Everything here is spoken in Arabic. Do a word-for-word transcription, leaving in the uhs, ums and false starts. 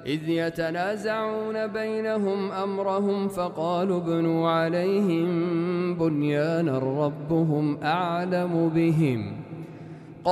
إذ يتنازعون بينهم أمرهم فقالوا ابنوا عليهم بنيانا ربهم أعلم بهم